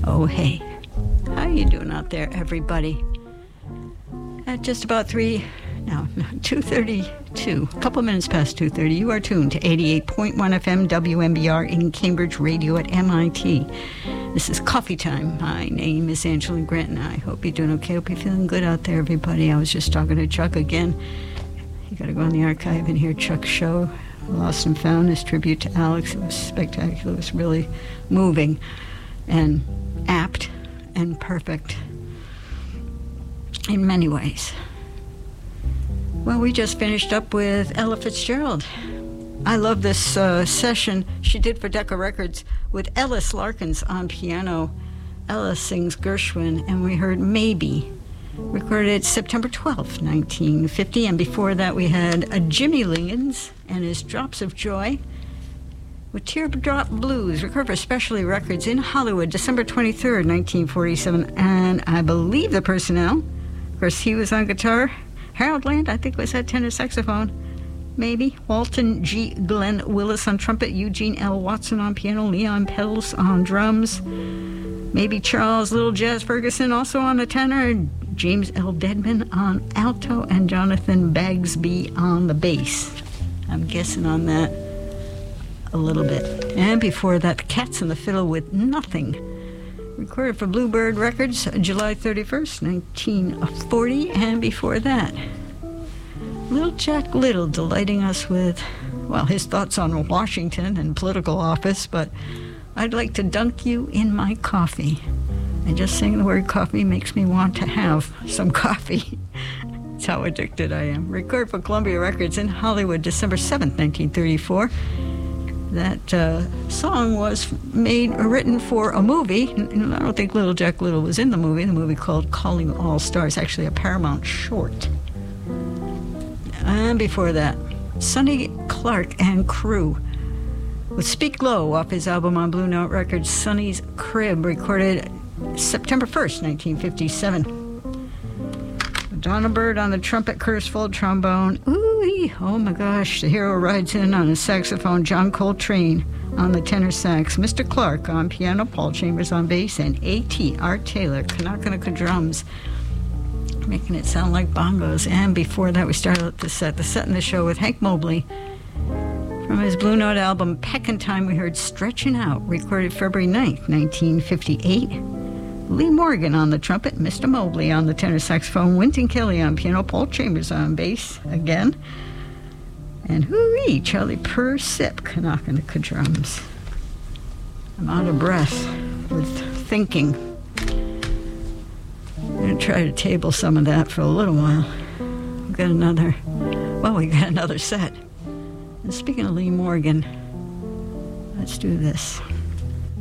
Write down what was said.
Oh, hey. How you doing out there, everybody? At just about 2:32, a couple minutes past 2:30, you are tuned to 88.1 FM WMBR in Cambridge Radio at MIT. This is Coffee Time. My name is Angeline Grant, and I hope you're doing okay. Hope you're feeling good out there, everybody. I was just talking to Chuck again. You got to go in the archive and hear Chuck's show, Lost and Found, his tribute to Alex. It was spectacular. It was really moving and apt and perfect in many ways. Well, we just finished up with Ella Fitzgerald. I love this session she did for Decca Records with Ellis Larkins on piano. Ella sings Gershwin, and we heard Maybe, recorded September 12th, 1950. And before that, we had Jimmy Lingens and his Drops of Joy with Teardrop Blues, recorded for Specialty Records in Hollywood, December 23rd, 1947. And I believe the personnel, of course, he was on guitar. Harold Land, I think, was at tenor saxophone. Maybe. Walton G. Glenn Willis on trumpet. Eugene L. Watson on piano. Leon Pels on drums. Maybe Charles Little Jazz Ferguson also on the tenor. James L. Deadman on alto. And Jonathan Bagsby on the bass. I'm guessing on that a little bit. And before that, the Cats and the Fiddle with Nothing, recorded for Bluebird Records, July 31st, 1940. And before that, Little Jack Little delighting us with, well, his thoughts on Washington and political office, but I'd like to dunk you in my coffee. And just saying the word coffee makes me want to have some coffee. That's how addicted I am. Recorded for Columbia Records in Hollywood, December 7th, 1934. That song was written for a movie. I don't think Little Jack Little was in the movie called Calling All Stars, actually a Paramount short. And before that, Sonny Clark and Crew with Speak Low off his album on Blue Note Records, Sonny's Crib, recorded September 1st, 1957. Donna Bird on the trumpet, Curtis Fold trombone. Ooh, oh my gosh, the hero rides in on the saxophone, John Coltrane on the tenor sax, Mr. Clark on piano, Paul Chambers on bass, and A.T. Art Taylor, Kanaka Drums, making it sound like bongos. And before that, we started the set in the show with Hank Mobley. From his Blue Note album, Peck in Time, we heard Stretching Out, recorded February 9th, 1958. Lee Morgan on the trumpet, Mr. Mobley on the tenor saxophone, Wynton Kelly on piano, Paul Chambers on bass again, and hooey, Charlie Persip, Kanaka drums. I'm out of breath with thinking. I'm going to try to table some of that for a little while. We got another set. And speaking of Lee Morgan, let's do this.